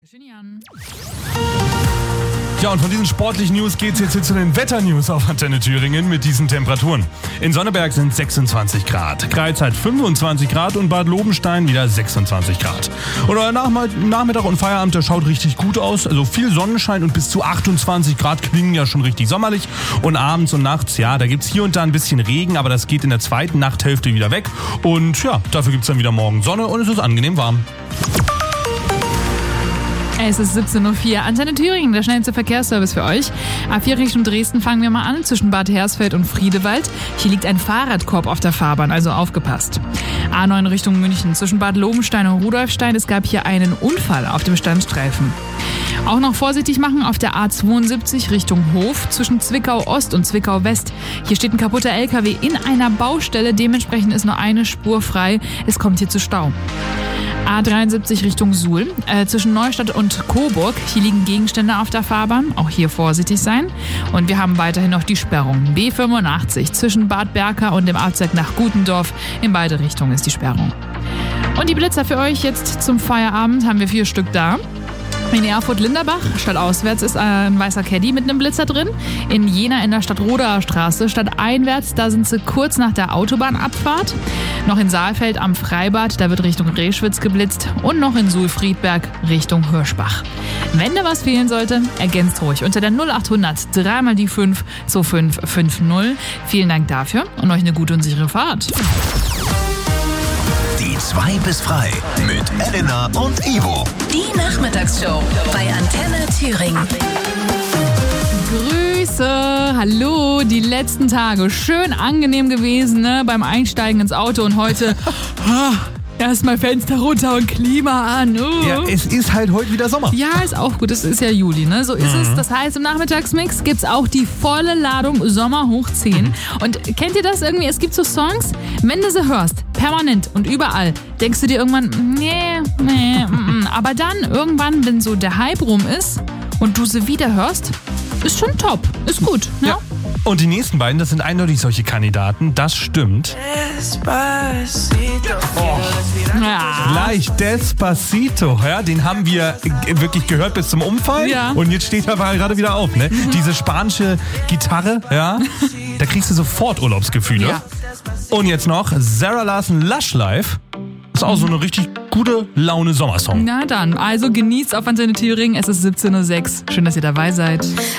Genial. Ja, und von diesen sportlichen News geht's jetzt hier zu den Wetternews auf Antenne Thüringen mit diesen Temperaturen. In Sonneberg sind 26 Grad, Greiz hat 25 Grad und Bad Lobenstein wieder 26 Grad. Und euer Nachmittag und Feierabend, der schaut richtig gut aus. Also viel Sonnenschein und bis zu 28 Grad klingen ja schon richtig sommerlich. Und abends und nachts, ja, da gibt's hier und da ein bisschen Regen, aber das geht in der zweiten Nachthälfte wieder weg. Und ja, dafür gibt's dann wieder morgen Sonne und es ist angenehm warm. Es ist 17.04 Uhr. Antenne Thüringen, der schnellste Verkehrsservice für euch. A4 Richtung Dresden fangen wir mal an, zwischen Bad Hersfeld und Friedewald. Hier liegt ein Fahrradkorb auf der Fahrbahn, also aufgepasst. A9 Richtung München, zwischen Bad Lobenstein und Rudolfstein. Es gab hier einen Unfall auf dem Standstreifen. Auch noch vorsichtig machen auf der A72 Richtung Hof, zwischen Zwickau Ost und Zwickau West. Hier steht ein kaputter LKW in einer Baustelle, dementsprechend ist nur eine Spur frei. Es kommt hier zu Stau. A73 Richtung Suhl, zwischen Neustadt und Coburg. Hier liegen Gegenstände auf der Fahrbahn, auch hier vorsichtig sein. Und wir haben weiterhin noch die Sperrung. B85 zwischen Bad Berka und dem Abzweig nach Gutendorf. In beide Richtungen ist die Sperrung. Und die Blitzer für euch jetzt zum Feierabend haben wir 4 Stück da. In Erfurt-Linderbach, stadtauswärts, ist ein weißer Caddy mit einem Blitzer drin. In Jena in der Stadtrodaer Straße, stadteinwärts, da sind sie kurz nach der Autobahnabfahrt. Noch in Saalfeld am Freibad, da wird Richtung Reschwitz geblitzt. Und noch in Suhl-Friedberg Richtung Hirschbach. Wenn da was fehlen sollte, ergänzt ruhig unter der 0800 3 mal die 5 2550. Vielen Dank dafür und euch eine gute und sichere Fahrt. Die 2 bis frei mit Elena und Ivo. Die Nachmittagsshow bei Antenne Thüringen. Grüße, hallo, die letzten Tage schön angenehm gewesen, ne? Beim Einsteigen ins Auto und heute erstmal Fenster runter und Klima an. Ja, es ist halt heute wieder Sommer. Ja, ist auch gut, es ist ja Juli, ne? So ist es. Das heißt, im Nachmittagsmix gibt's auch die volle Ladung Sommer hoch 10. Und kennt ihr das irgendwie? Es gibt so Songs, wenn du sie hörst, permanent und überall, denkst du dir irgendwann, nee. Aber dann irgendwann, wenn so der Hype rum ist und du sie wieder hörst, ist schon top, ist gut, ne? Ja. Und die nächsten beiden, das sind eindeutig solche Kandidaten, das stimmt. Gleich Despacito, ja, den haben wir wirklich gehört bis zum Umfallen. Ja. Und jetzt steht er gerade wieder auf, ne? Diese spanische Gitarre, ja, da kriegst du sofort Urlaubsgefühle. Ja. Und jetzt noch Sarah Larson Lush Life. Ist auch so eine richtig gute Laune Sommersong. Na dann, also genießt auf Antenne Thüringen, es ist 17.06 Uhr. Schön, dass ihr dabei seid.